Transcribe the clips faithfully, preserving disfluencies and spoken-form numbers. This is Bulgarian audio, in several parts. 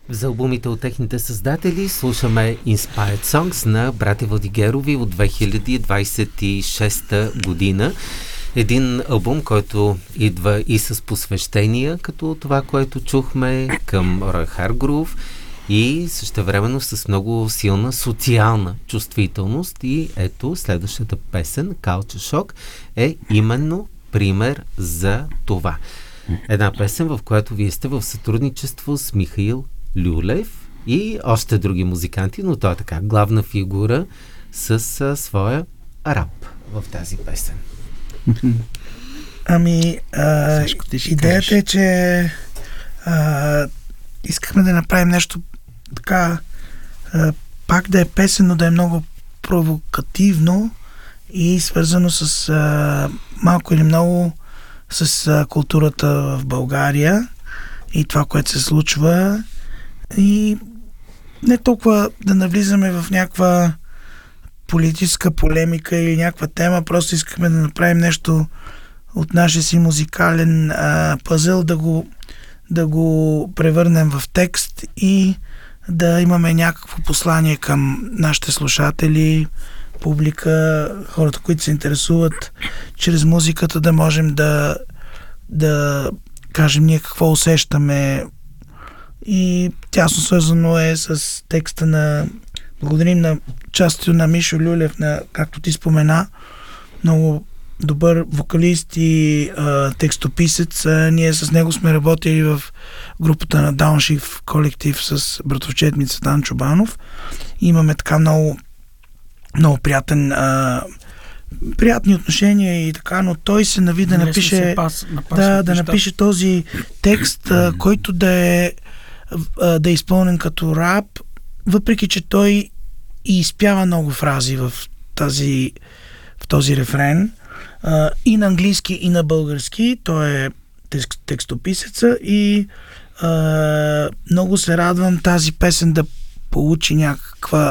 За албумите от техните създатели слушаме Inspired Songs на братя Владигерови от две хиляди двадесет и шеста година. Един албум, който идва и с посвещения, като това, което чухме към Рой Харгрув, и същевременно с много силна социална чувствителност. И ето, следващата песен, Culture Shock, е именно пример за това. Една песен, в която вие сте в сътрудничество с Михаил Люлев и още други музиканти, но той е така главна фигура с а, своя рап в тази песен. Ами, а, идеята е, че а, искахме да направим нещо така, а, пак да е песен, но да е много провокативно и свързано с а, малко или много с а, културата в България и това, което се случва, и не толкова да навлизаме в някаква политическа полемика или някаква тема, просто искахме да направим нещо от нашия си музикален а, пъзел, да го, да го превърнем в текст и да имаме някакво послание към нашите слушатели, публика, хората, които се интересуват чрез музиката, да можем да, да кажем ние какво усещаме, и тясно свързано е с текста на, благодарим на частието на Мишо Люлев, на, както ти спомена, много добър вокалист и а, текстописец. А, ние с него сме работили в групата на Дауншифт колектив с братовчет ми Цветан Чобанов. Имаме така много, много приятен а, приятни отношения и така, но той се нави да напише пас, да, да напише този текст, а, който да е а, да е изпълнен като рап, въпреки че той и изпява много фрази в тази в този рефрен. Uh, и на английски, и на български. Той е текст, текстописеца и uh, много се радвам тази песен да получи някаква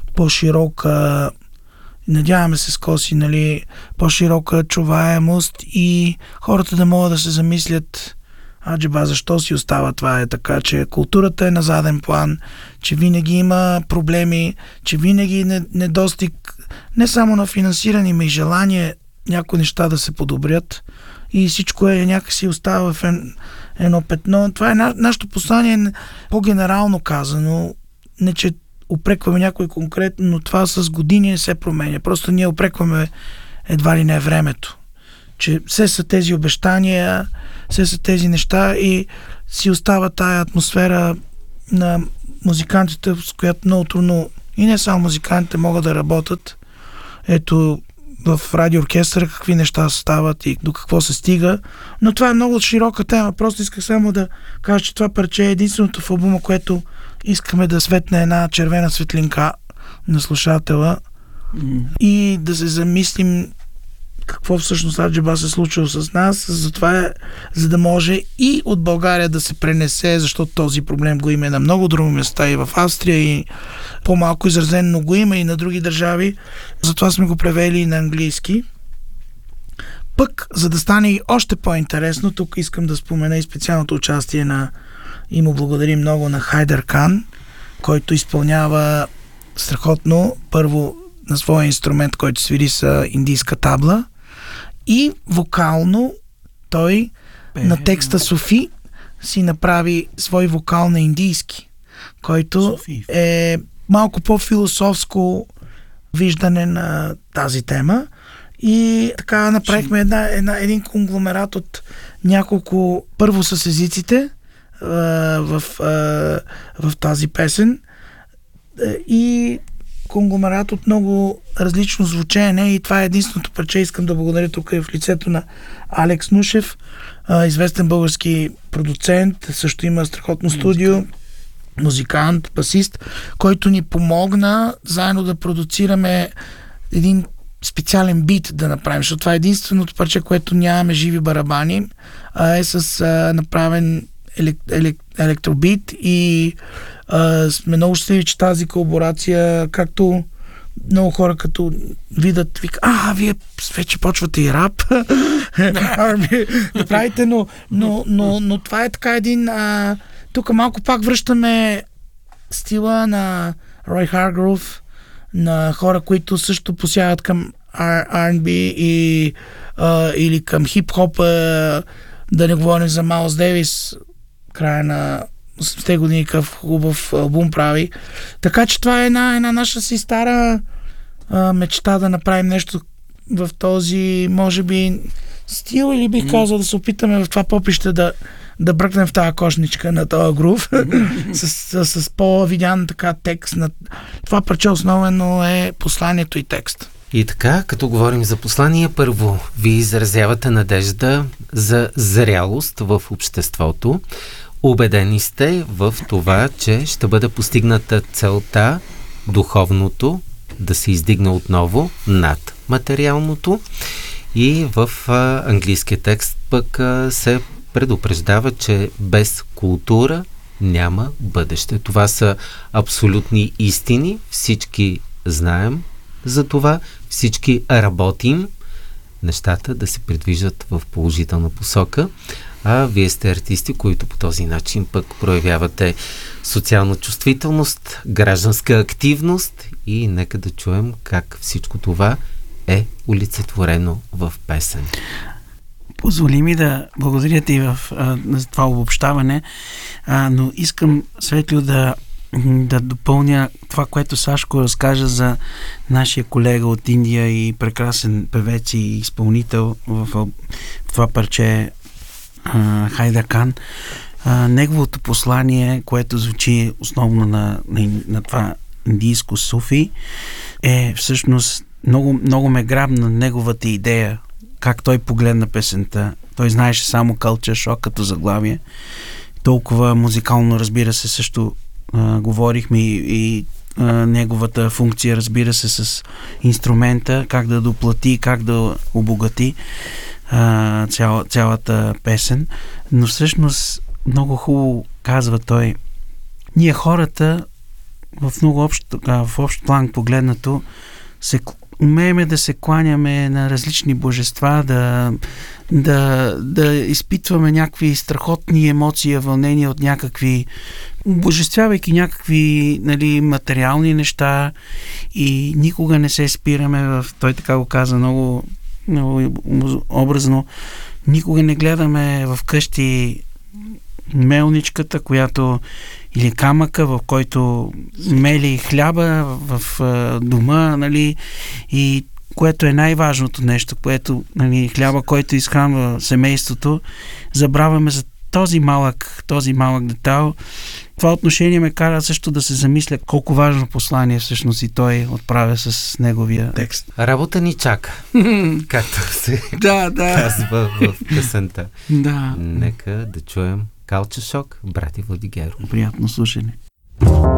по-широка, надяваме се скоси, нали, по-широка чуваемост и хората да могат да се замислят, аджеба, защо си остава това е така, че културата е на заден план, че винаги има проблеми, че винаги не, недостиг не само на финансиране, но и желание някои неща да се подобрят и всичко е някакси остава в едно петно. Това е на, нашето послание, по-генерално казано, не че упрекваме някой конкретно, но това с години не се променя. Просто ние упрекваме едва ли не времето. Че все са тези обещания, все са тези неща и си остава тая атмосфера на музикантите, с която много трудно, и не само музикантите, могат да работят. Ето, в радиооркестъра какви неща стават и до какво се стига. Но това е много широка тема. Просто исках само да кажа, че това парче е единственото в албума, което искаме да светне една червена светлинка на слушателя mm. и да се замислим какво всъщност аджеба се случило с нас. Затова е, за да може и от България да се пренесе, защото този проблем го има на много други места, и в Австрия, и по-малко изразен, но го има и на други държави. Затова сме го превели и на английски. Пък, за да стане и още по-интересно, тук искам да спомена и специалното участие на, и му благодарим много, на Хайдер Кан, който изпълнява страхотно, първо на своя инструмент, който свири с индийска табла, и вокално той Бе, на текста Софи си направи свой вокал на индийски, който Софи. Е малко по-философско виждане на тази тема. И така направихме една, една, един конгломерат от няколко, първо с езиците а, в, а, в тази песен и конгломерат от много различно звучене, и това е единственото парче. Искам да благодаря тук в лицето на Алекс Нушев, а, известен български продуцент, също има страхотно студио, музикант, басист, който ни помогна заедно да продуцираме един специален бит да направим, защото това е единственото парче, което нямаме живи барабани, а е с а, направен елек, елек, електробит, и а, сме много щастливи, че тази колаборация, както много хора като видят, вика, а, вие вече почвате и рап да правите, но, но, но, но това е така един а, тук малко пак връщаме стила на Рой Харгроув, на хора, които също посягат към Ар енд Би и, а, или към хип-хоп, а, да не говорим за Майлз Дейвис, края на осемдесетте години, къв хубав албум прави. Така че това е една, една наша си стара а, мечта да направим нещо в този, може би, стил, или бих казал да се опитаме в това попище да, да бръкнем в тази кошничка на този грув с, с, с по-видян така текст. На... Това парче основено е посланието и текст. И така, като говорим за послание, първо ви изразявате надежда за зрялост в обществото. Убедени сте в това, че ще бъде постигната целта, духовното, да се издигне отново над материалното. И в а, английския текст пък а, се предупреждава, че без култура няма бъдеще. Това са абсолютни истини. Всички знаем за това. Всички работим нещата да се придвижат в положителна посока. А вие сте артисти, които по този начин пък проявявате социална чувствителност, гражданска активност и нека да чуем как всичко това е олицетворено в песен. Позволи ми да благодаря ти в, а, за това обобщаване, а, но искам, Светлио, да, да допълня това, което Сашко разкажа за нашия колега от Индия и прекрасен певец и изпълнител в, в това парче Хайдер Кан. А, неговото послание, което звучи основно на, на, на това индийско суфи, е всъщност много, много ме грабна неговата идея, как той погледна песента. Той знаеше само Culture Shock като заглавие. Толкова музикално, разбира се, също а, говорихме и, и а, неговата функция, разбира се, с инструмента, как да доплати, как да обогати а, цял, цялата песен. Но всъщност много хубаво казва той. Ние хората в много общ, в общ план погледнато се умееме да се кланяме на различни божества, да, да, да изпитваме някакви страхотни емоции, вълнения от някакви, божествявайки някакви, нали, материални неща, и никога не се спираме в, той така го каза много, много образно, никога не гледаме в къщи мелничката, която, или камъка, в който мели хляба в дома, нали, и което е най-важното нещо, което, нали, хляба, който изхранва семейството, забравяме за този малък, този малък детал. Това отношение ме кара също да се замисля колко важно послание всъщност и той отправя с неговия текст. Работа ни чака, както се да, да. казва в песента. Да. Нека да чуем Culture Shock, брати Владигеров. Приятно слушане.